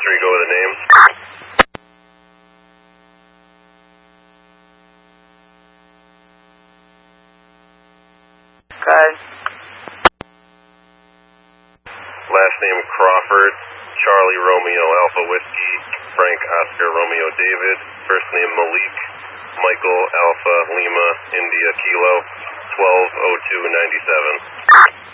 3, go with the name. Okay. Last name Crawford, Charlie Romeo Alpha Whiskey, Frank Oscar Romeo David. First name Malik, Michael Alpha Lima India Kilo, 120297.